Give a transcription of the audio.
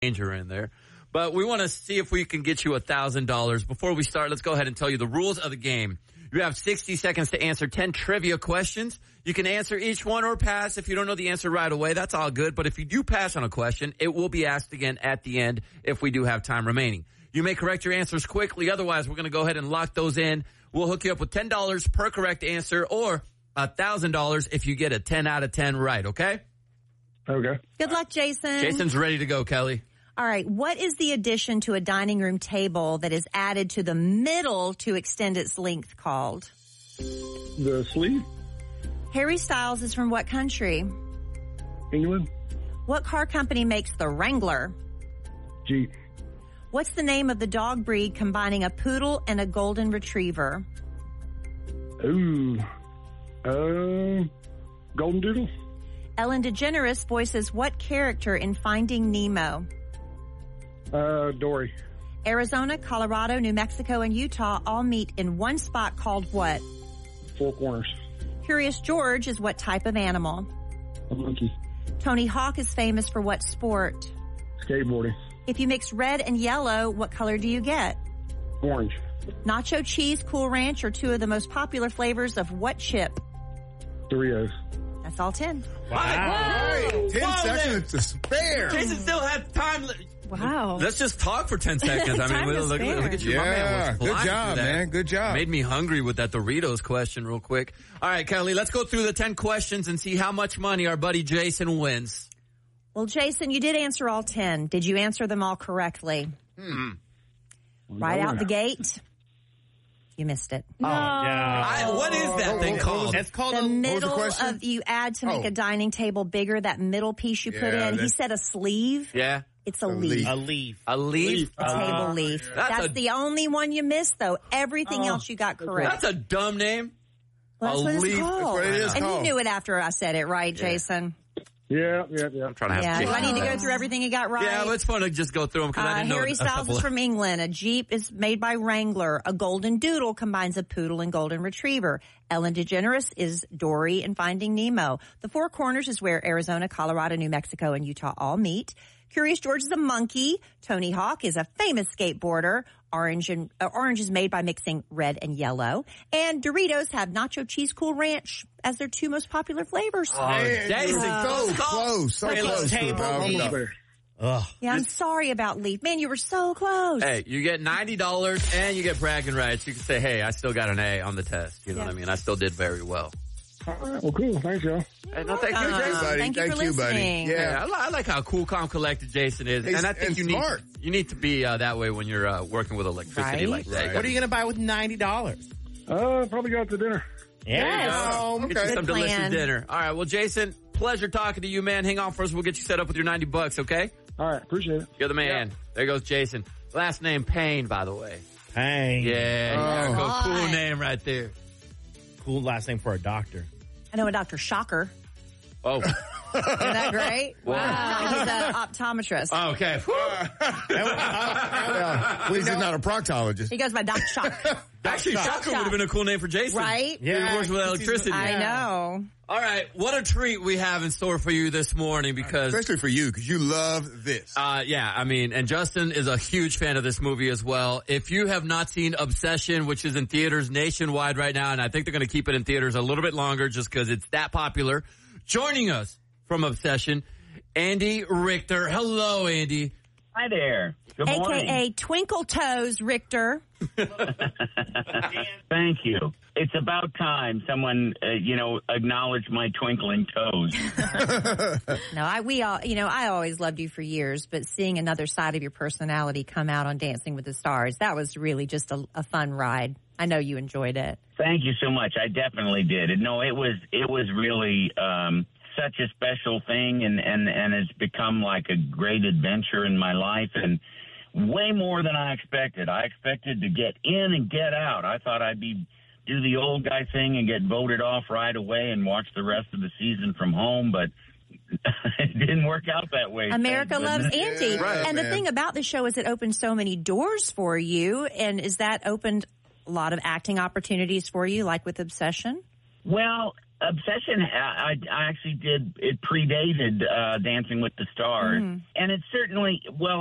danger in there. But we want to see if we can get you $1,000. Before we start, let's go ahead and tell you the rules of the game. You have 60 seconds to answer 10 trivia questions. You can answer each one or pass. If you don't know the answer right away, that's all good. But if you do pass on a question, it will be asked again at the end if we do have time remaining. You may correct your answers quickly. Otherwise, we're going to go ahead and lock those in. We'll hook you up with $10 per correct answer or $1,000 if you get a 10 out of 10 right, okay? Okay. Good luck, Jason. Jason's ready to go, Kelly. All right. What is the addition to a dining room table that is added to the middle to extend its length called? The sleeve? Harry Styles is from what country? England? What car company makes the Wrangler? Jeep. What's the name of the dog breed combining a poodle and a golden retriever? Ooh. Golden Doodle? Ellen DeGeneres voices what character in Finding Nemo? Dory. Arizona, Colorado, New Mexico, and Utah all meet in one spot called what? Four Corners. Curious George is what type of animal? A monkey. Tony Hawk is famous for what sport? Skateboarding. If you mix red and yellow, what color do you get? Orange. Nacho cheese, Cool Ranch are two of the most popular flavors of what chip? Doritos. That's all 10. Wow. 10 seconds to spare. Jason still had time. Wow. Let's just talk for 10 seconds. I mean, look at you. My man was Good flying job, through that. man. Good job. Made me hungry with that Doritos question real quick. All right, Kelly, let's go through the 10 questions and see how much money our buddy Jason wins. Well, Jason, you did answer all 10. Did you answer them all correctly? Right out the gate? You missed it. No. What is that thing called? It's called The middle question? of you add to make a dining table bigger, that middle piece you put in. He said a sleeve. Yeah. It's a leaf. a leaf. A leaf? A table leaf. That's the only one you missed, though. Everything else you got correct. That's a dumb name. Well, that's a what it's leaf. called. That's what it is And called. you knew it after I said it, right, Jason? Yeah. I'm trying to have Yeah. Do Jason. I need to go through everything you got right? Yeah, well, it's fun to just go through them because I didn't know. Harry a Styles couple is of- from England. A Jeep is made by Wrangler. A golden doodle combines a poodle and golden retriever. Ellen DeGeneres is Dory in Finding Nemo. The Four Corners is where Arizona, Colorado, New Mexico, and Utah all meet. Curious George is a monkey. Tony Hawk is a famous skateboarder. Orange is made by mixing red and yellow. And Doritos have nacho cheese, Cool Ranch as their two most popular flavors. Jason, so close. So close. Yeah, I'm sorry about Leaf. Man, you were so close. Hey, you get $90 and you get bragging rights. You can say, hey, I still got an A on the test. You know what I mean? I still did very well. All right. Well, cool. Thanks, y'all. Hey, no, thank you, Jason. buddy. Thank you for Thank you, buddy. listening. Yeah. I like how cool, calm, collected Jason is. He's- and I think and you smart. need to be that way when you're working with electricity Right? like that. What are you going to buy with $90? Probably go out to dinner. Yes. Oh, Get you okay. some Good delicious plan. dinner. All right, well, Jason, pleasure talking to you, man. Hang on for us. We'll get you set up with your $90, okay? All right. Appreciate it. You're the man. There goes Jason. Last name Payne, by the way. Hey. Yeah, there goes. Cool God. name right there. Cool last name for a doctor. I know a Dr. Shocker. Oh, Isn't that great? Wow. He's an optometrist. okay. At least he's not a proctologist. He goes by Dr. Shock. Actually, Shocker would have been a cool name for Jason. Right? Yeah. He works with electricity. I know. All right, what a treat we have in store for you this morning because Especially for you, because you love this. yeah, I mean, and Justin is a huge fan of this movie as well. If you have not seen Obsession, which is in theaters nationwide right now, and I think they're going to keep it in theaters a little bit longer just because it's that popular, joining us from Obsession, Andy Richter. Hello, Andy. Hi there. Good morning. AKA Twinkle Toes Richter. Thank you. It's about time someone, acknowledged my twinkling toes. No, I always loved you for years, but seeing another side of your personality come out on Dancing with the Stars, that was really just a fun ride. I know you enjoyed it. Thank you so much. I definitely did. No, it was really such a special thing, and it's become like a great adventure in my life, and way more than I expected. I expected to get in and get out. I thought I'd do the old guy thing and get voted off right away and watch the rest of the season from home, but it didn't work out that way. America Loves Andy. Right, and the man. thing about the show is it opened so many doors for you, and is that opened a lot of acting opportunities for you, like with Obsession? Well, Obsession, I actually did. It predated Dancing with the Stars, and it certainly. Well,